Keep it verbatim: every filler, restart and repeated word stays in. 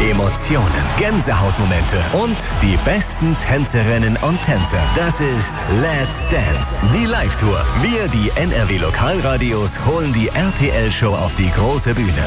Emotionen, Gänsehautmomente und die besten Tänzerinnen und Tänzer. Das ist Let's Dance, die Live-Tour. Wir, die N R W Lokalradios, holen die R T L-Show auf die große Bühne.